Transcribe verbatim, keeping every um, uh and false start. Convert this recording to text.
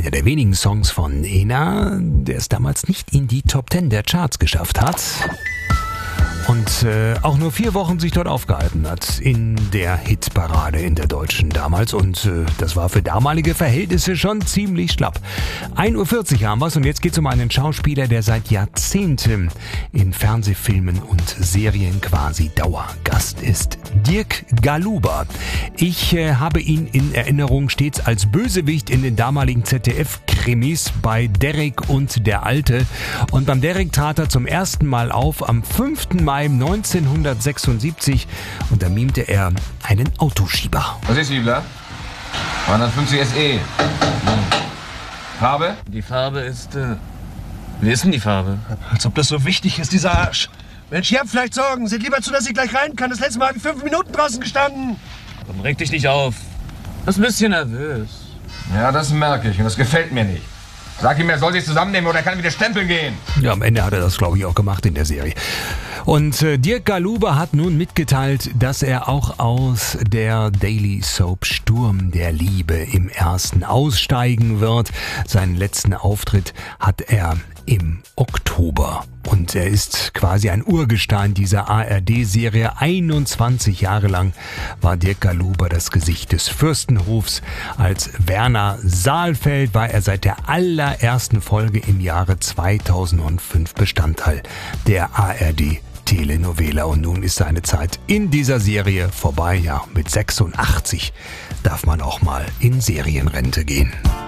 einer der wenigen Songs von Ena, der es damals nicht in die Top Ten der Charts geschafft hat. Und äh, auch nur vier Wochen sich dort aufgehalten hat in der Hitparade in der deutschen damals. Und äh, das war für damalige Verhältnisse schon ziemlich schlapp. ein Uhr vierzig haben wir's und jetzt geht's um einen Schauspieler, der seit Jahrzehnten in Fernsehfilmen und Serien quasi Dauergast ist. Dirk Galuber. Ich äh, habe ihn in Erinnerung stets als Bösewicht in den damaligen Z D F-Krimis bei Derrick und der Alte. Und beim Derrick trat er zum ersten Mal auf am fünften Mai neunzehnhundertsechsundsiebzig und da mimte er einen Autoschieber. Was ist, Wiebler? hundertfünfzig S E. Hm. Farbe? Die Farbe ist, äh... Wie ist denn die Farbe? Als ob das so wichtig ist, dieser Arsch. Mensch, ihr habt vielleicht Sorgen. Seht lieber zu, dass ich gleich rein kann. Das letzte Mal habe ich fünf Minuten draußen gestanden. Komm, reg dich nicht auf. Du bist ein bisschen nervös. Ja, das merke ich und das gefällt mir nicht. Sag ihm, er soll sich zusammennehmen oder er kann wieder stempeln gehen. Ja, am Ende hat er das, glaube ich, auch gemacht in der Serie. Und äh, Dirk Galuber hat nun mitgeteilt, dass er auch aus der Daily Soap Sturm der Liebe im Ersten aussteigen wird. Seinen letzten Auftritt hat er im Oktober. Und er ist quasi ein Urgestein dieser A R D-Serie. einundzwanzig Jahre lang war Dirk Galuber das Gesicht des Fürstenhofs. Als Werner Saalfeld war er seit der allerersten Folge im Jahre zweitausendfünf Bestandteil der A R D-Telenovela. Und nun ist seine Zeit in dieser Serie vorbei. Ja, mit sechsundachtzig darf man auch mal in Serienrente gehen.